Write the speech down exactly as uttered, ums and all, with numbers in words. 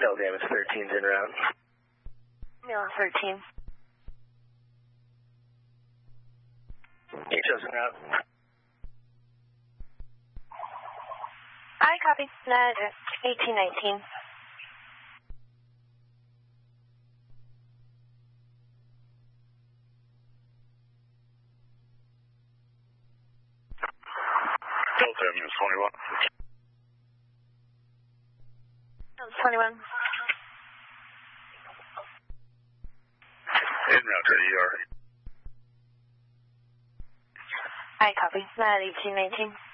Delta Amos thirteen's en route. Mila thirteen. H O's en route. I copy. Net eighteen nineteen. Delta Amos twenty-one. twenty-one. En route to E R. I copy. Net eighteen nineteen.